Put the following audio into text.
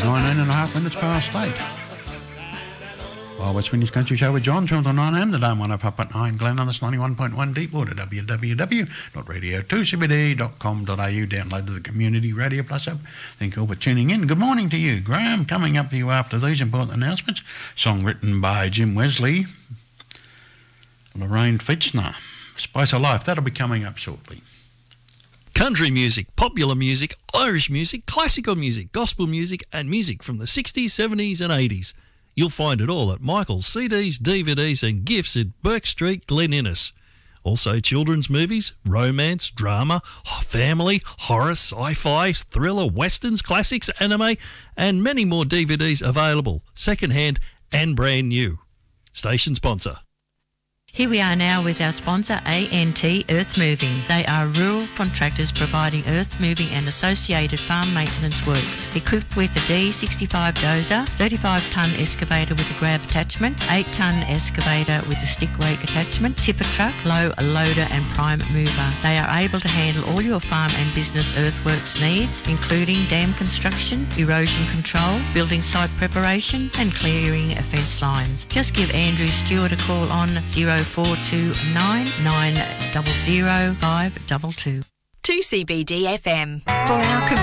19.5 minutes past 8. Well, West Windies Country Show with John, 12 to 9 a.m. The Dome 105.9 Glen on this 91.1 Deepwater, www.radio2cbd.com.au. Download the Community Radio Plus app. Thank you all for tuning in. Good morning to you, Graham. Coming up to you after these important announcements. Song written by Jim Wesley, Lorraine Fitzner. Spice of Life, that'll be coming up shortly. Country music, popular music, Irish music, classical music, gospel music and music from the 60s, 70s and 80s. You'll find it all at Michael's CDs, DVDs and gifts at Burke Street, Glen Innes. Also children's movies, romance, drama, family, horror, sci-fi, thriller, westerns, classics, anime and many more DVDs available, second-hand and brand new. Station sponsor. Here we are now with our sponsor, ANT Earth Moving. They are rural contractors providing earth moving and associated farm maintenance works. Equipped with a D65 dozer, 35-tonne excavator with a grab attachment, 8-tonne excavator with a stick rake attachment, tipper truck, low loader and prime mover. They are able to handle all your farm and business earthworks needs, including dam construction, erosion control, building site preparation and clearing of fence lines. Just give Andrew Stewart a call on 0429 900 522. 2CBD FM. For our